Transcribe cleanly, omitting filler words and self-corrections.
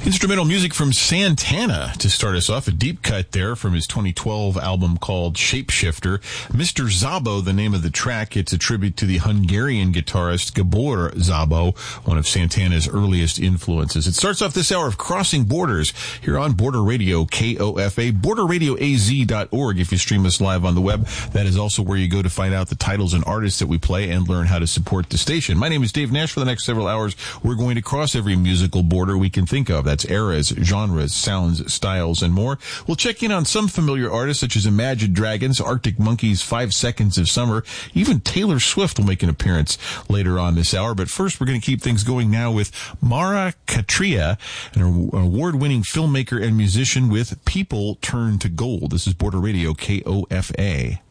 Instrumental music from Santana to start us off. A deep cut there from his 2012 album called Shapeshifter. Mr. Szabo, the name of the track. It's a tribute to the Hungarian guitarist Gabor Szabo, one of Santana's earliest influences. It starts off this hour of Crossing Borders here on Border Radio KOFA, borderradioaz.org. If you stream us live on the web, that is also where you go to find out the titles and artists that we play and learn how to support the station. My name is Dave Nash. For the next several hours, we're going to cross every musical border we can think of. That's eras, genres, sounds, styles, and more. We'll check in on some familiar artists such as Imagine Dragons, Arctic Monkeys, 5 Seconds of Summer. Even Taylor Swift will make an appearance later on this hour. But first, we're going to keep things going now with Mara Katria, an award-winning filmmaker and musician with People Turn to Gold. This is Border Radio KOFA.